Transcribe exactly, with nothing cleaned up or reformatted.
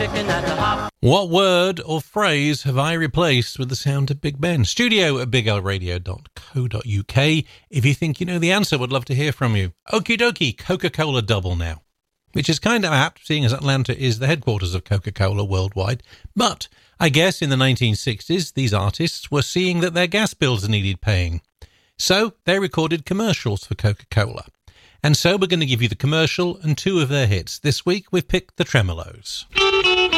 picking at the hop. What word or phrase have I replaced with the sound of Big Ben? Studio at big l radio dot co dot u k. If you think you know the answer, would love to hear from you. Okie dokie, Coca-Cola double now. Which is kind of apt, seeing as Atlanta is the headquarters of Coca-Cola worldwide. But I guess in the nineteen sixties, these artists were seeing that their gas bills needed paying. So they recorded commercials for Coca-Cola. And so we're going to give you the commercial and two of their hits. This week we've picked the Tremolos.